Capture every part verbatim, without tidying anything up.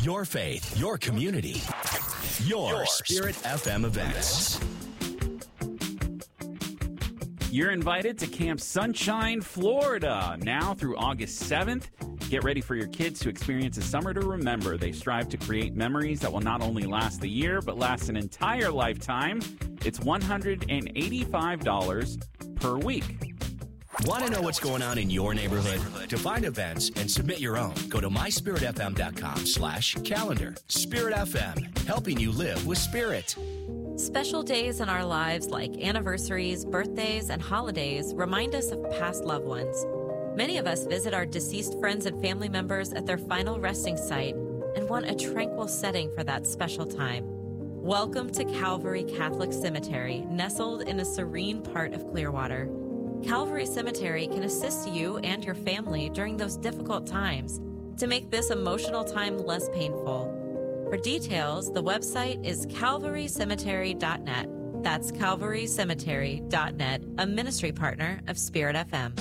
Your faith, your community, your, your Spirit F M events. You're invited to Camp Sunshine, Florida, now through August seventh. Get ready for your kids to experience a summer to remember. They strive to create memories that will not only last the year, but last an entire lifetime. It's one hundred eighty-five dollars per week. Want to know what's going on in your neighborhood? To find events and submit your own, go to my spirit f m dot com slash calendar. Spirit F M, helping you live with spirit. Special days in our lives like anniversaries, birthdays, and holidays remind us of past loved ones. Many of us visit our deceased friends and family members at their final resting site and want a tranquil setting for that special time. Welcome to Calvary Catholic Cemetery, nestled in a serene part of Clearwater. Calvary Cemetery can assist you and your family during those difficult times to make this emotional time less painful. For details, the website is calvary cemetery dot net. That's calvary cemetery dot net, a ministry partner of Spirit F M.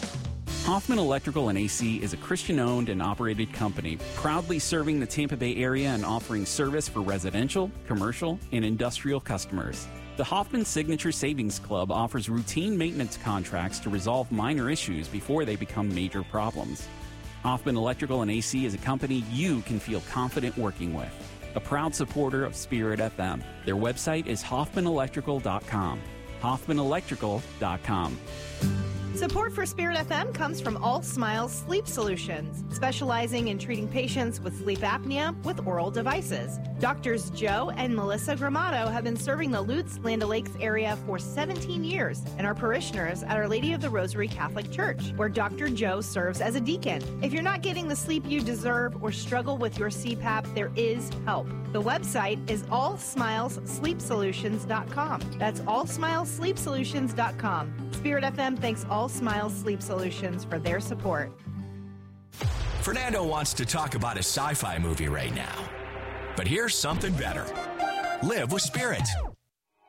Hoffman Electrical and A C is a Christian-owned and operated company, proudly serving the Tampa Bay area and offering service for residential, commercial, and industrial customers. The Hoffman Signature Savings Club offers routine maintenance contracts to resolve minor issues before they become major problems. Hoffman Electrical and A C is a company you can feel confident working with. A proud supporter of Spirit F M. Their website is hoffman electrical dot com. hoffman electrical dot com. Support for Spirit F M comes from All Smiles Sleep Solutions, specializing in treating patients with sleep apnea with oral devices. Doctors Joe and Melissa Gramato have been serving the Lutz, Land O'Lakes area for seventeen years and are parishioners at Our Lady of the Rosary Catholic Church, where Doctor Joe serves as a deacon. If you're not getting the sleep you deserve or struggle with your C PAP, there is help. The website is all smiles sleep solutions dot com. That's all smiles sleep solutions dot com. Spirit F M thanks All Smiles Sleep Solutions for their support. Fernando wants to talk about a sci-fi movie right now. But here's something better. Live with Spirit.